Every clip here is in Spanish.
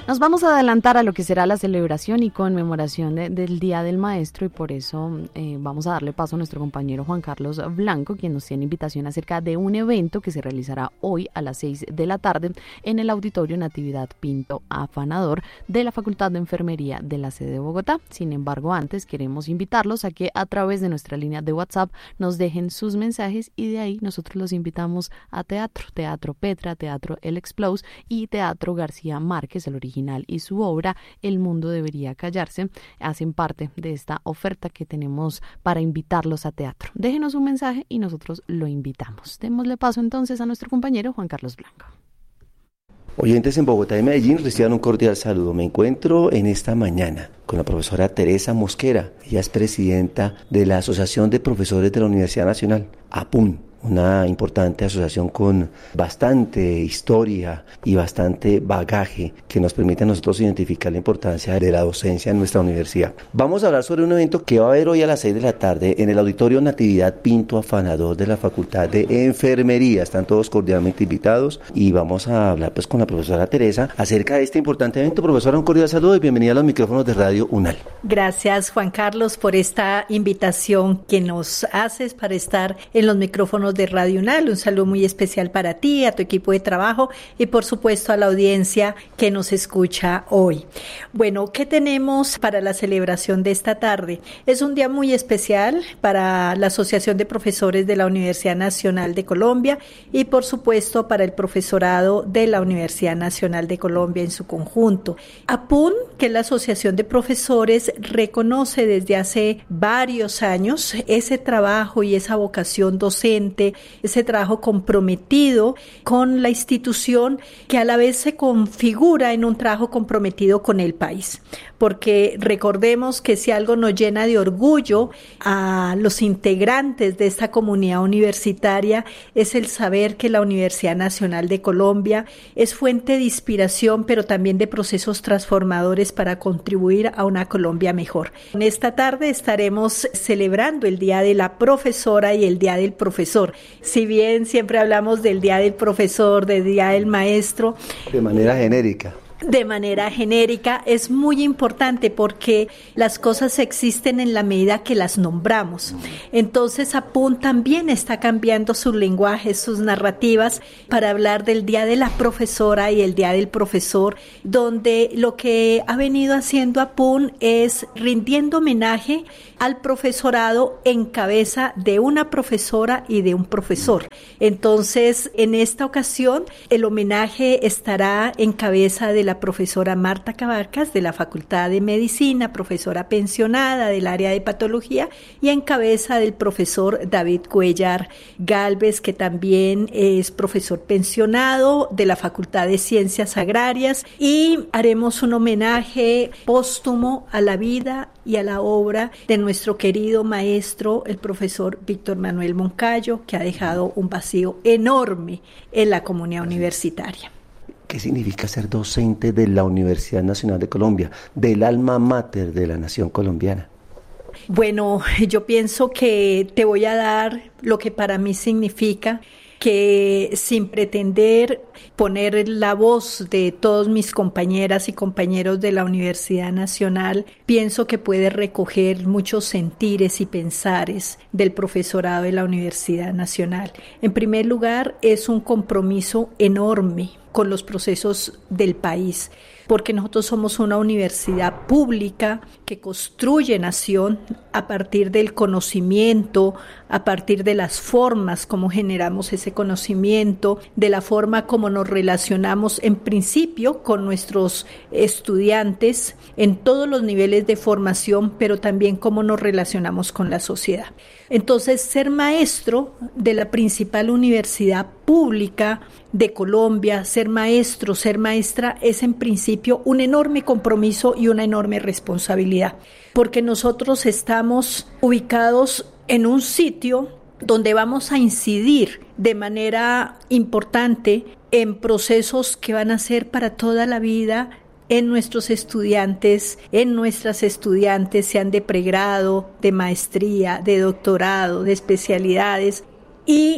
Nos vamos a adelantar a lo que será la celebración y conmemoración del Día del Maestro, y por eso vamos a darle paso a nuestro compañero Juan Carlos Blanco, quien nos tiene invitación acerca de un evento que se realizará hoy a las 6 de la tarde en el Auditorio Natividad Pinto Afanador de la Facultad de Enfermería de la sede de Bogotá. Sin embargo, antes queremos invitarlos a que a través de nuestra línea de WhatsApp nos dejen sus mensajes, y de ahí nosotros los invitamos a Teatro Petra, Teatro El Explos y Teatro García Márquez, el original, y su obra El mundo debería callarse hacen parte de esta oferta que tenemos para invitarlos a teatro. Déjenos un mensaje y nosotros lo invitamos. Démosle paso entonces a nuestro compañero Juan Carlos Blanco. Oyentes en Bogotá y Medellín, reciban un cordial saludo. Me encuentro en esta mañana con la profesora Teresa Mosquera. Ella es presidenta de la Asociación de Profesores de la Universidad Nacional, APUN, una importante asociación con bastante historia y bastante bagaje que nos permite a nosotros identificar la importancia de la docencia en nuestra universidad. Vamos a hablar sobre un evento que va a haber hoy a las 6 de la tarde en el Auditorio Natividad Pinto Afanador de la Facultad de Enfermería. Están todos cordialmente invitados y vamos a hablar pues con la profesora Teresa acerca de este importante evento. Profesora, un cordial saludo y bienvenida a los micrófonos de Radio UNAL. Gracias, Juan Carlos, por esta invitación que nos haces para estar en los micrófonos de Radio UNAL. Un saludo muy especial para ti, a tu equipo de trabajo y por supuesto a la audiencia que nos escucha hoy. Bueno, ¿qué tenemos para la celebración de esta tarde? Es un día muy especial para la Asociación de Profesores de la Universidad Nacional de Colombia y por supuesto para el profesorado de la Universidad Nacional de Colombia en su conjunto. APUN, que es la Asociación de Profesores, reconoce desde hace varios años ese trabajo y esa vocación docente, ese trabajo comprometido con la institución, que a la vez se configura en un trabajo comprometido con el país. Porque recordemos que si algo nos llena de orgullo a los integrantes de esta comunidad universitaria es el saber que la Universidad Nacional de Colombia es fuente de inspiración, pero también de procesos transformadores para contribuir a una Colombia mejor. En esta tarde estaremos celebrando el Día de la Profesora y el Día del Profesor. Si bien siempre hablamos del Día del Profesor, del Día del Maestro, de manera genérica. De manera genérica, es muy importante porque las cosas existen en la medida que las nombramos. Entonces, APUN también está cambiando su lenguaje, sus narrativas, para hablar del Día de la Profesora y el Día del Profesor, donde lo que ha venido haciendo APUN es rindiendo homenaje al profesorado en cabeza de una profesora y de un profesor. Entonces, en esta ocasión, el homenaje estará en cabeza de la profesora Marta Cabarcas de la Facultad de Medicina, profesora pensionada del área de patología, y en cabeza del profesor David Cuellar Gálvez, que también es profesor pensionado de la Facultad de Ciencias Agrarias, y haremos un homenaje póstumo a la vida y a la obra de nuestro querido maestro, el profesor Víctor Manuel Moncayo, que ha dejado un vacío enorme en la comunidad universitaria. ¿Qué significa ser docente de la Universidad Nacional de Colombia, del alma mater de la nación colombiana? Bueno, yo pienso que te voy a dar lo que para mí significa, que sin pretender poner la voz de todos mis compañeras y compañeros de la Universidad Nacional, pienso que puede recoger muchos sentires y pensares del profesorado de la Universidad Nacional. En primer lugar, es un compromiso enorme con los procesos del país, porque nosotros somos una universidad pública que construye nación a partir del conocimiento, a partir de las formas como generamos ese conocimiento, de la forma como nos relacionamos en principio con nuestros estudiantes en todos los niveles de formación, pero también cómo nos relacionamos con la sociedad. Entonces, ser maestro de la principal universidad pública de Colombia, ser maestro, ser maestra, es en principio un enorme compromiso y una enorme responsabilidad, porque nosotros estamos ubicados en un sitio donde vamos a incidir de manera importante en procesos que van a ser para toda la vida en nuestros estudiantes, en nuestras estudiantes, sean de pregrado, de maestría, de doctorado, de especialidades, y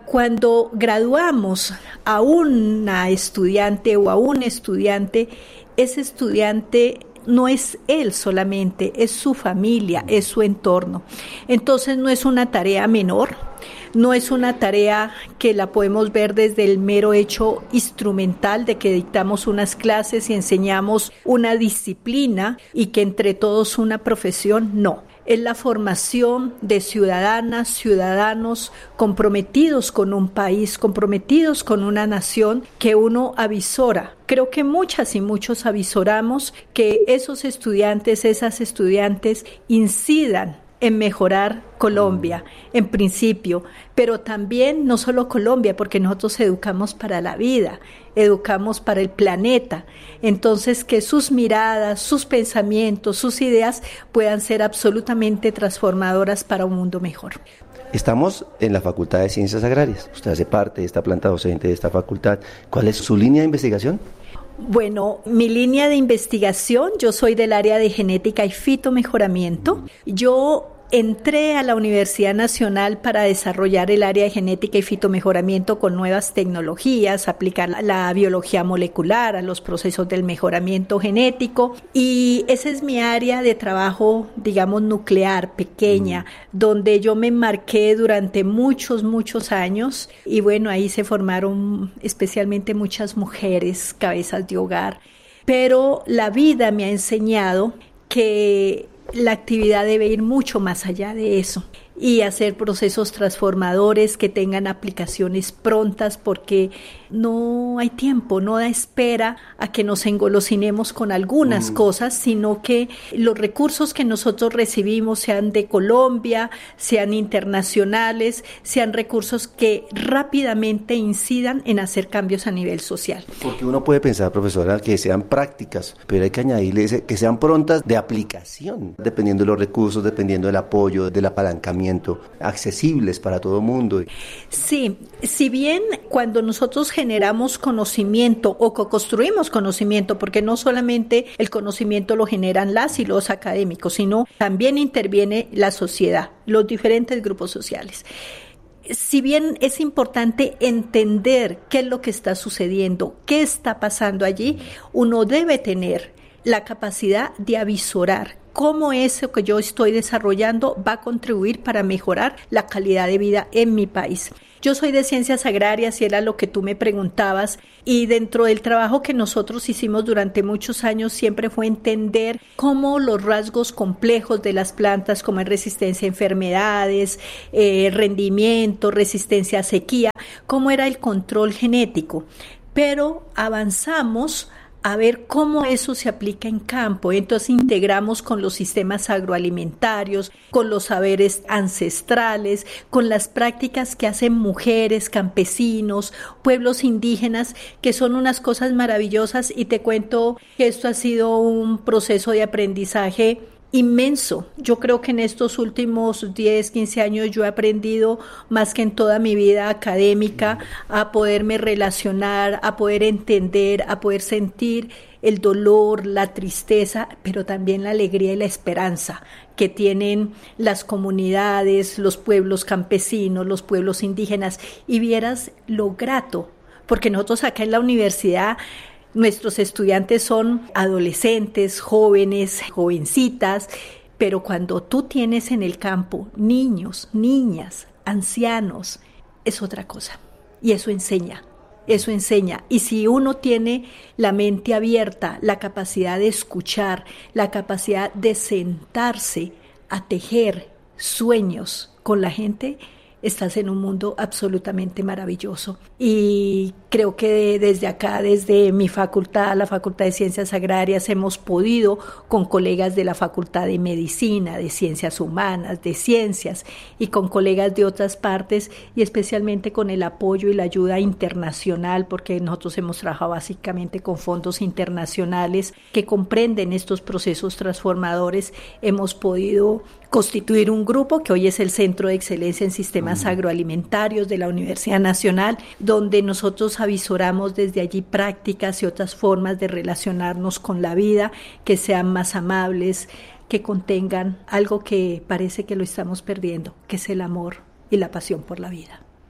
Cuando graduamos a una estudiante o a un estudiante, ese estudiante no es él solamente, es su familia, es su entorno. Entonces no es una tarea menor, no es una tarea que la podemos ver desde el mero hecho instrumental de que dictamos unas clases y enseñamos una disciplina y que entre todos una profesión, no. Es la formación de ciudadanas, ciudadanos comprometidos con un país, comprometidos con una nación que uno avisora. Creo que muchas y muchos avisoramos que esos estudiantes, esas estudiantes incidan en mejorar Colombia, en principio, pero también no solo Colombia, porque nosotros educamos para la vida, educamos para el planeta. Entonces, que sus miradas, sus pensamientos, sus ideas puedan ser absolutamente transformadoras para un mundo mejor. Estamos en la Facultad de Ciencias Agrarias. Usted hace parte de esta planta docente de esta facultad. ¿Cuál es su línea de investigación? Bueno, mi línea de investigación, yo soy del área de genética y fitomejoramiento. Yo entré a la Universidad Nacional para desarrollar el área de genética y fitomejoramiento con nuevas tecnologías, aplicar la biología molecular a los procesos del mejoramiento genético, y esa es mi área de trabajo, digamos, nuclear, pequeña, donde yo me embarqué durante muchos años, y bueno, ahí se formaron especialmente muchas mujeres, cabezas de hogar, pero la vida me ha enseñado que la actividad debe ir mucho más allá de eso y hacer procesos transformadores que tengan aplicaciones prontas, porque no hay tiempo, no da espera a que nos engolosinemos con algunas cosas, sino que los recursos que nosotros recibimos, sean de Colombia, sean internacionales, sean recursos que rápidamente incidan en hacer cambios a nivel social. Porque uno puede pensar, profesora, que sean prácticas, pero hay que añadirle que sean prontas de aplicación, dependiendo de los recursos, dependiendo del apoyo, del apalancamiento, accesibles para todo el mundo. Sí, si bien cuando nosotros generamos conocimiento o co-construimos conocimiento, porque no solamente el conocimiento lo generan las y los académicos, sino también interviene la sociedad, los diferentes grupos sociales. Si bien es importante entender qué es lo que está sucediendo, qué está pasando allí, uno debe tener la capacidad de avisorar cómo eso que yo estoy desarrollando va a contribuir para mejorar la calidad de vida en mi país. Yo soy de Ciencias Agrarias y era lo que tú me preguntabas, y dentro del trabajo que nosotros hicimos durante muchos años siempre fue entender cómo los rasgos complejos de las plantas, como es resistencia a enfermedades, rendimiento, resistencia a sequía, cómo era el control genético. Pero avanzamos a ver cómo eso se aplica en campo. Entonces integramos con los sistemas agroalimentarios, con los saberes ancestrales, con las prácticas que hacen mujeres, campesinos, pueblos indígenas, que son unas cosas maravillosas, y te cuento que esto ha sido un proceso de aprendizaje inmenso. Yo creo que en estos últimos 10, 15 años yo he aprendido más que en toda mi vida académica a poderme relacionar, a poder entender, a poder sentir el dolor, la tristeza, pero también la alegría y la esperanza que tienen las comunidades, los pueblos campesinos, los pueblos indígenas, y vieras lo grato, porque nosotros acá en la universidad nuestros estudiantes son adolescentes, jóvenes, jovencitas, pero cuando tú tienes en el campo niños, niñas, ancianos, es otra cosa. Y eso enseña. Y si uno tiene la mente abierta, la capacidad de escuchar, la capacidad de sentarse a tejer sueños con la gente, estás en un mundo absolutamente maravilloso. Y creo que desde acá, desde mi facultad, la Facultad de Ciencias Agrarias, hemos podido, con colegas de la Facultad de Medicina, de Ciencias Humanas, de Ciencias, y con colegas de otras partes, y especialmente con el apoyo y la ayuda internacional, porque nosotros hemos trabajado básicamente con fondos internacionales que comprenden estos procesos transformadores, hemos podido constituir un grupo que hoy es el Centro de Excelencia en Sistemas Agroalimentarios de la Universidad Nacional, donde nosotros avisoramos desde allí prácticas y otras formas de relacionarnos con la vida que sean más amables, que contengan algo que parece que lo estamos perdiendo, que es el amor y la pasión por la vida.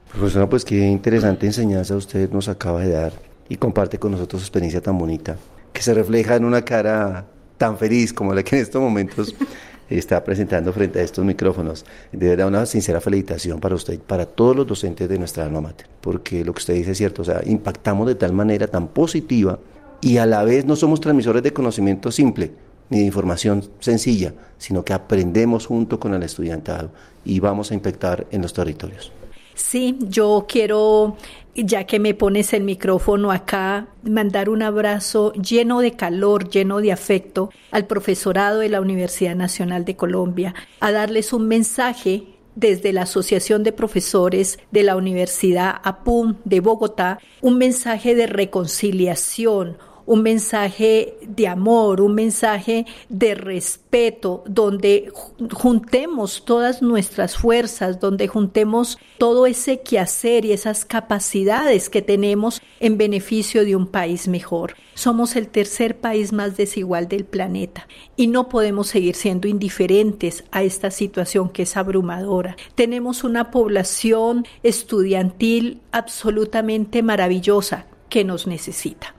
Profesora, pues qué interesante enseñanza usted nos acaba de dar y comparte con nosotros su experiencia tan bonita, que se refleja en una cara tan feliz como la que en estos momentos está presentando frente a estos micrófonos. De verdad, una sincera felicitación para usted y para todos los docentes de nuestra alma mater, porque lo que usted dice es cierto, o sea, impactamos de tal manera tan positiva y a la vez no somos transmisores de conocimiento simple, ni de información sencilla, sino que aprendemos junto con el estudiantado y vamos a impactar en los territorios. Sí, yo quiero, ya que me pones el micrófono acá, mandar un abrazo lleno de calor, lleno de afecto al profesorado de la Universidad Nacional de Colombia, a darles un mensaje desde la Asociación de Profesores de la Universidad APUM de Bogotá, un mensaje de reconciliación, un mensaje de amor, un mensaje de respeto, donde juntemos todas nuestras fuerzas, donde juntemos todo ese quehacer y esas capacidades que tenemos en beneficio de un país mejor. Somos el tercer país más desigual del planeta y no podemos seguir siendo indiferentes a esta situación que es abrumadora. Tenemos una población estudiantil absolutamente maravillosa que nos necesita,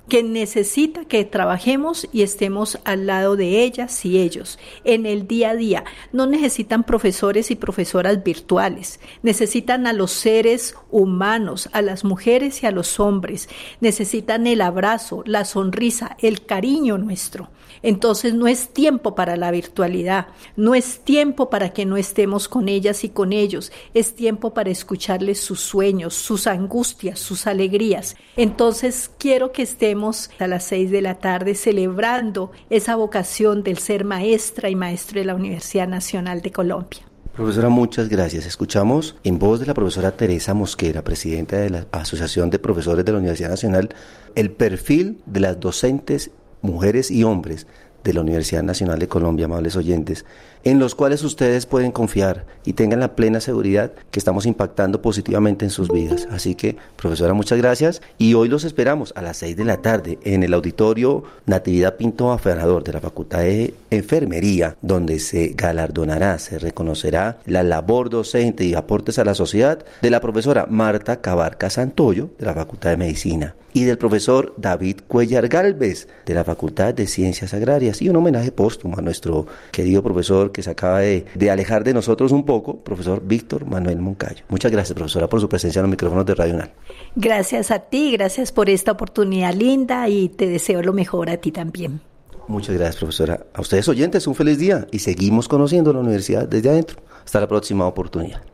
que trabajemos y estemos al lado de ellas y ellos en el día a día. No necesitan profesores y profesoras virtuales, necesitan a los seres humanos, a las mujeres y a los hombres, necesitan el abrazo, la sonrisa, el cariño nuestro. Entonces no es tiempo para la virtualidad, no es tiempo para que no estemos con ellas y con ellos, es tiempo para escucharles sus sueños, sus angustias, sus alegrías. Entonces quiero que estemos a las 6 de la tarde celebrando esa vocación del ser maestra y maestro de la Universidad Nacional de Colombia. Profesora, muchas gracias. Escuchamos en voz de la profesora Teresa Mosquera, presidenta de la Asociación de Profesores de la Universidad Nacional, el perfil de las docentes mujeres y hombres de la Universidad Nacional de Colombia, amables oyentes, en los cuales ustedes pueden confiar y tengan la plena seguridad que estamos impactando positivamente en sus vidas. Así que, profesora, muchas gracias y hoy los esperamos a las 6 de la tarde en el auditorio Natividad Pinto Afanador de la Facultad de Enfermería, donde se galardonará, se reconocerá la labor docente y aportes a la sociedad de la profesora Marta Cabarca Santoyo de la Facultad de Medicina y del profesor David Cuellar Gálvez de la Facultad de Ciencias Agrarias, y un homenaje póstumo a nuestro querido profesor que se acaba de alejar de nosotros un poco, profesor Víctor Manuel Moncayo. Muchas gracias, profesora, por su presencia en los micrófonos de Radio UNAL. Gracias a ti, gracias por esta oportunidad linda y te deseo lo mejor a ti también. Muchas gracias, profesora. A ustedes oyentes, un feliz día y seguimos conociendo la universidad desde adentro. Hasta la próxima oportunidad.